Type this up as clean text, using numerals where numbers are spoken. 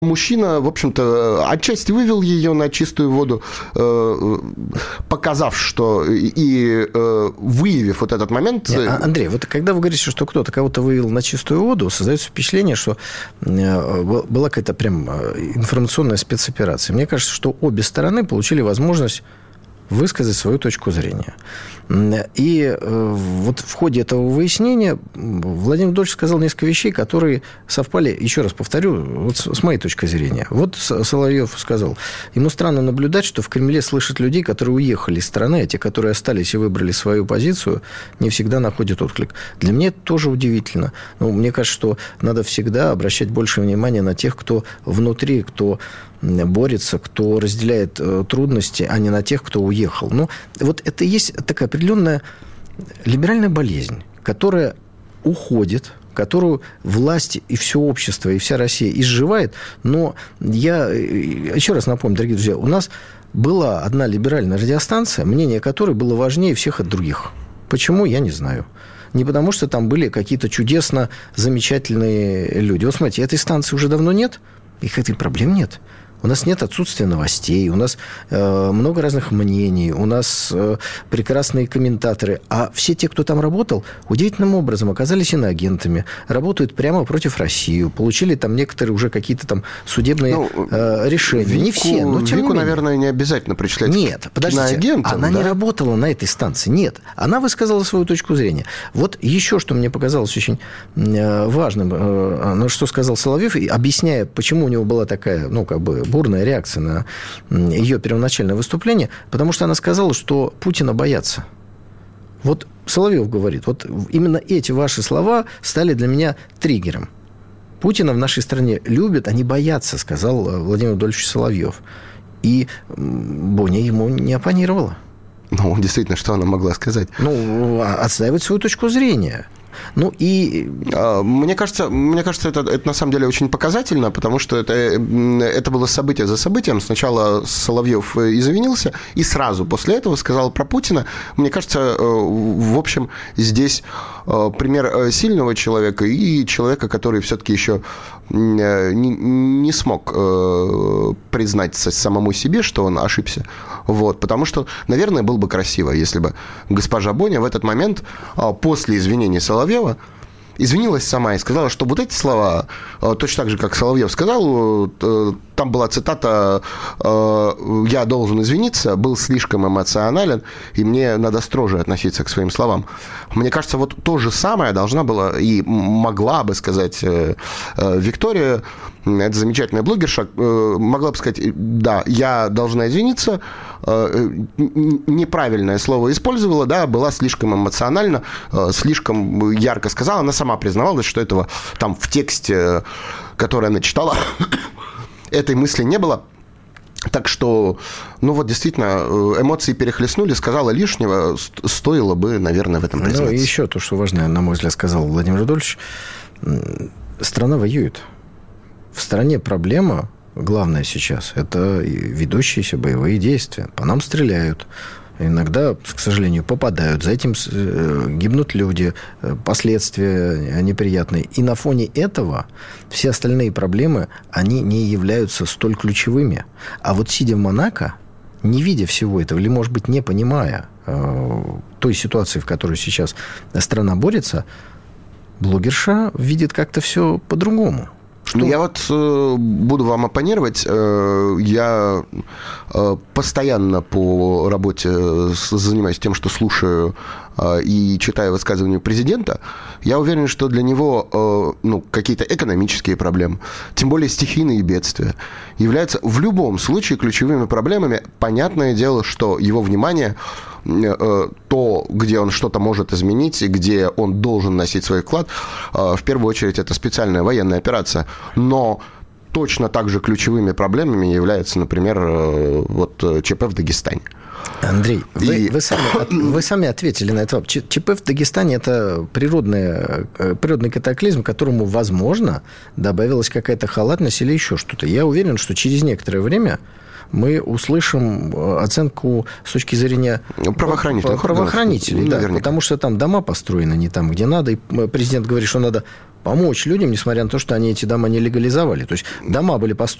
Мужчина, в общем-то, отчасти вывел ее на чистую воду, показав, что и выявив вот этот момент. Андрей, вот когда вы говорите, что кто-то кого-то вывел на чистую воду, создается впечатление, что была какая-то прям информационная спецоперация. Мне кажется, что обе стороны получили возможность высказать свою точку зрения. И вот в ходе этого выяснения Владимир Владимирович сказал несколько вещей, которые совпали, еще раз повторю, вот с моей точки зрения. Вот Соловьев сказал, ему странно наблюдать, что в Кремле слышат людей, которые уехали из страны, а те, которые остались и выбрали свою позицию, не всегда находят отклик. Для меня это тоже удивительно. Ну, мне кажется, что надо всегда обращать больше внимания на тех, кто внутри, кто борется, кто разделяет трудности, а не на тех, кто уехал. Ну, вот это и есть такая определенная либеральная болезнь, которая уходит, которую власть и все общество, и вся Россия изживает. Но я еще раз напомню, дорогие друзья, у нас была одна либеральная радиостанция, мнение которой было важнее всех от других. Почему, я не знаю. Не потому, что там были какие-то чудесно замечательные люди. Вот смотрите, этой станции уже давно нет, и этой проблем нет. У нас нет отсутствия новостей, у нас много разных мнений, у нас прекрасные комментаторы. А все те, кто там работал, удивительным образом оказались иноагентами, работают прямо против России, получили там некоторые уже какие-то там судебные решения. Не все, но тем не менее. Наверное, не обязательно причислять. Нет, подождите, она не работала на этой станции. Нет, она высказала свою точку зрения. Вот еще что мне показалось очень важным, что сказал Соловьев, объясняя, почему у него была такая, бурная реакция на ее первоначальное выступление, потому что она сказала, что Путина боятся. Вот Соловьев говорит, вот именно эти ваши слова стали для меня триггером. Путина в нашей стране любят, а не боятся, сказал Владимир Владимирович Соловьев. И Боня ему не оппонировала. Ну, действительно, что она могла сказать? Отстаивать свою точку зрения. Мне кажется, это на самом деле очень показательно, потому что это было событие за событием. Сначала Соловьев извинился, и сразу после этого сказал про Путина. Мне кажется, в общем, здесь пример сильного человека и человека, который все-таки еще не смог признать самому себе, что он ошибся. Вот, потому что, наверное, было бы красиво, если бы госпожа Боня в этот момент, после извинений Соловьева, извинилась сама и сказала, что вот эти слова, точно так же, как Соловьев сказал, там была цитата «Я должен извиниться, был слишком эмоционален, и мне надо строже относиться к своим словам». Мне кажется, вот то же самое должна была и могла бы сказать Виктория, эта замечательная блогерша, могла бы сказать, да, я должна извиниться, неправильное слово использовала, да, была слишком эмоциональна, слишком ярко сказала, она сама признавалась, что этого там в тексте, который она читала, этой мысли не было. Так что, действительно, эмоции перехлестнули, сказала лишнего, стоило бы, наверное, в этом признаться. И еще то, что важное, на мой взгляд, сказал Владимир Рудольевич, страна воюет. В стране проблема, главная сейчас, это ведущиеся боевые действия. По нам стреляют. Иногда, к сожалению, попадают. За этим гибнут люди, последствия неприятные. И на фоне этого все остальные проблемы, они не являются столь ключевыми. А вот сидя в Монако, не видя всего этого, или, может быть, не понимая той ситуации, в которой сейчас страна борется, блогерша видит как-то все по-другому. Я буду вам оппонировать. Я постоянно по работе занимаюсь тем, что слушаю и читаю высказывания президента. Я уверен, что для него какие-то экономические проблемы, тем более стихийные бедствия, являются в любом случае ключевыми проблемами. Понятное дело, что его внимание, то, где он что-то может изменить, и где он должен носить свой вклад, в первую очередь это специальная военная операция. Но точно так же ключевыми проблемами являются, например, ЧП в Дагестане. Андрей, вы сами ответили на это. ЧП в Дагестане – это природный катаклизм, к которому, возможно, добавилась какая-то халатность или еще что-то. Я уверен, что через некоторое время мы услышим оценку с точки зрения правоохранителей, да, потому что там дома построены не там, где надо, и президент говорит, что надо помочь людям, несмотря на то, что они эти дома не легализовали. То есть дома были построены